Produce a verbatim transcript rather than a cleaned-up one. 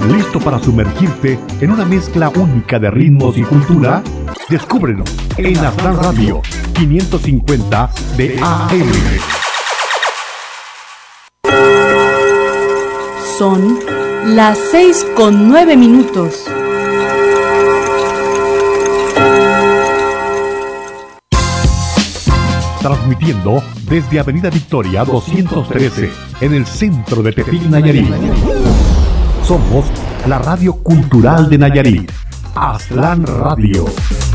¿Listo para sumergirte en una mezcla única de ritmos y cultura? Descúbrenos en Aztlán Radio quinientos cincuenta de A M. Son las seis con nueve minutos. Transmitiendo desde Avenida Victoria doscientos trece, en el centro de Tepic, Nayarit. Somos la radio cultural de Nayarit, Aztlán Radio.